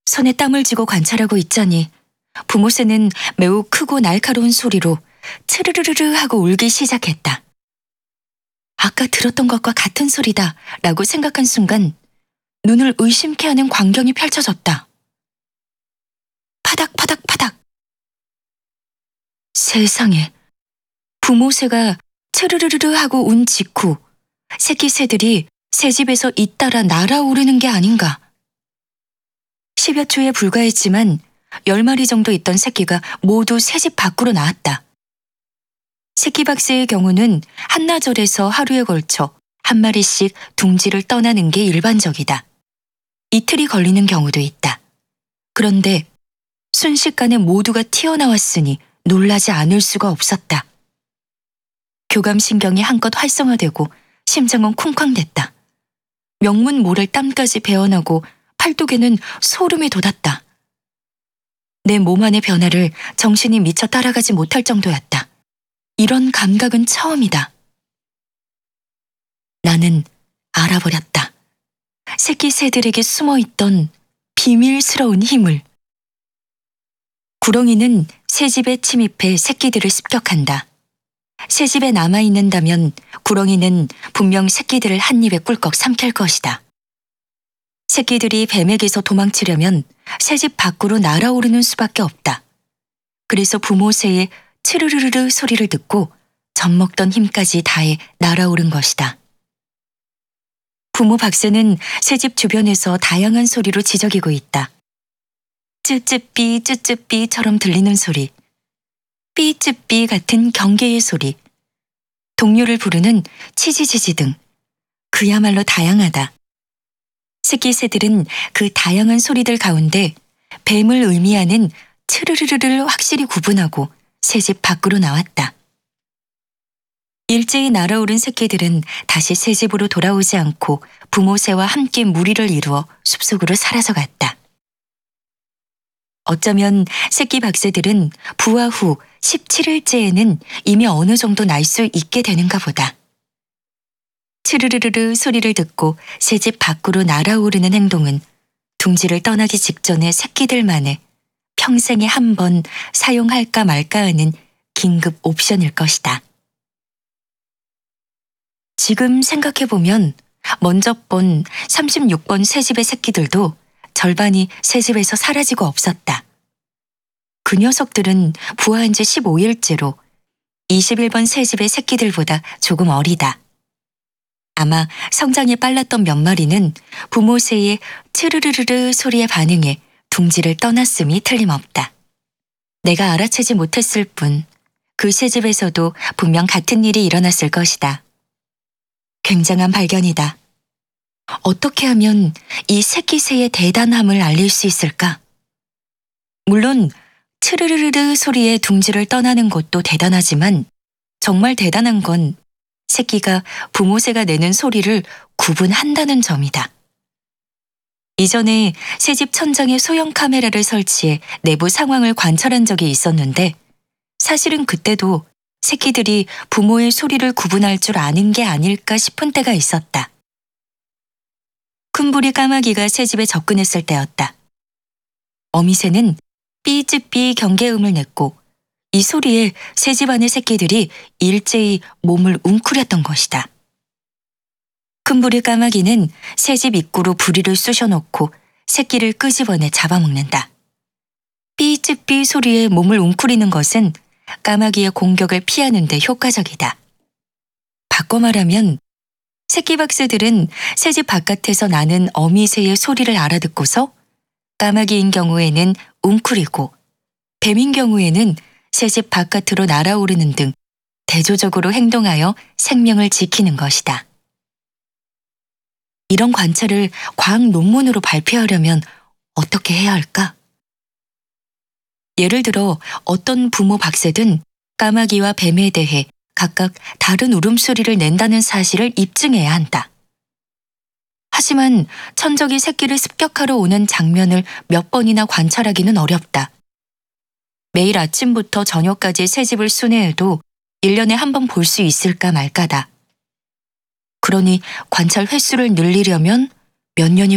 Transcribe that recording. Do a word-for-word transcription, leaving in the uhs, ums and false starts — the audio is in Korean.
손에 땀을 쥐고 관찰하고 있자니 부모 새는 매우 크고 날카로운 소리로 트르르르르 하고 울기 시작했다. 아까 들었던 것과 같은 소리다 라고 생각한 순간 눈을 의심케 하는 광경이 펼쳐졌다. 파닥 파닥 파닥. 세상에, 부모 새가 트르르르르 하고 운 직후 새끼 새들이 새 집에서 잇따라 날아오르는 게 아닌가. 십여 초에 불과했지만 열 마리 정도 있던 새끼가 모두 새 집 밖으로 나왔다. 새끼 박새의 경우는 한나절에서 하루에 걸쳐 한 마리씩 둥지를 떠나는 게 일반적이다. 이틀이 걸리는 경우도 있다. 그런데 순식간에 모두가 튀어나왔으니 놀라지 않을 수가 없었다. 교감신경이 한껏 활성화되고 심장은 쿵쾅댔다. 명문 모를 땀까지 배어나고 팔뚝에는 소름이 돋았다. 내 몸 안의 변화를 정신이 미처 따라가지 못할 정도였다. 이런 감각은 처음이다. 나는 알아버렸다. 새끼 새들에게 숨어있던 비밀스러운 힘을. 구렁이는 새집에 침입해 새끼들을 습격한다. 새집에 남아있는다면 구렁이는 분명 새끼들을 한 입에 꿀꺽 삼킬 것이다. 새끼들이 뱀에게서 도망치려면 새집 밖으로 날아오르는 수밖에 없다. 그래서 부모 새의 치르르르르 소리를 듣고 젖먹던 힘까지 다해 날아오른 것이다. 부모 박새는 새집 주변에서 다양한 소리로 지저귀고 있다. 쯔쯔삐 쯔쯔삐처럼 들리는 소리, 삐쯔삐 같은 경계의 소리, 동료를 부르는 치지지지 등 그야말로 다양하다. 새끼 새들은 그 다양한 소리들 가운데 뱀을 의미하는 트르르르를 확실히 구분하고 새집 밖으로 나왔다. 일제히 날아오른 새끼들은 다시 새집으로 돌아오지 않고 부모 새와 함께 무리를 이루어 숲속으로 사라져갔다. 어쩌면 새끼 박새들은 부화 후 십칠 일째에는 이미 어느 정도 날 수 있게 되는가 보다. 치르르르르 소리를 듣고 새집 밖으로 날아오르는 행동은 둥지를 떠나기 직전의 새끼들만의 평생에 한 번 사용할까 말까 하는 긴급 옵션일 것이다. 지금 생각해보면 먼저 본 삼십육 번 새집의 새끼들도 절반이 새집에서 사라지고 없었다. 그 녀석들은 부화한 지 십오 일째로 이십일 번 새집의 새끼들보다 조금 어리다. 아마 성장이 빨랐던 몇 마리는 부모 새의 트르르르르 소리에 반응해 둥지를 떠났음이 틀림없다. 내가 알아채지 못했을 뿐 그 새집에서도 분명 같은 일이 일어났을 것이다. 굉장한 발견이다. 어떻게 하면 이 새끼 새의 대단함을 알릴 수 있을까? 물론 트르르르르 소리에 둥지를 떠나는 것도 대단하지만 정말 대단한 건 새끼가 부모 새가 내는 소리를 구분한다는 점이다. 이전에 새집 천장에 소형 카메라를 설치해 내부 상황을 관찰한 적이 있었는데 사실은 그때도 새끼들이 부모의 소리를 구분할 줄 아는 게 아닐까 싶은 때가 있었다. 큰부리 까마귀가 새집에 접근했을 때였다. 어미새는 삐쯔삐 경계음을 냈고 이 소리에 새집 안의 새끼들이 일제히 몸을 웅크렸던 것이다. 큰부리 까마귀는 새집 입구로 부리를 쑤셔넣고 새끼를 끄집어내 잡아먹는다. 삐쯔삐 소리에 몸을 웅크리는 것은 까마귀의 공격을 피하는 데 효과적이다. 바꿔 말하면 새끼 박새들은 새집 바깥에서 나는 어미새의 소리를 알아듣고서 까마귀인 경우에는 웅크리고 뱀인 경우에는 새집 바깥으로 날아오르는 등 대조적으로 행동하여 생명을 지키는 것이다. 이런 관찰을 과학 논문으로 발표하려면 어떻게 해야 할까? 예를 들어 어떤 부모 박새든 까마귀와 뱀에 대해 각각 다른 울음소리를 낸다는 사실을 입증해야 한다. 하지만 천적이 새끼를 습격하러 오는 장면을 몇 번이나 관찰하기는 어렵다. 매일 아침부터 저녁까지 새집을 순회해도 일 년에 한 번 볼 수 있을까 말까다. 그러니 관찰 횟수를 늘리려면 몇 년이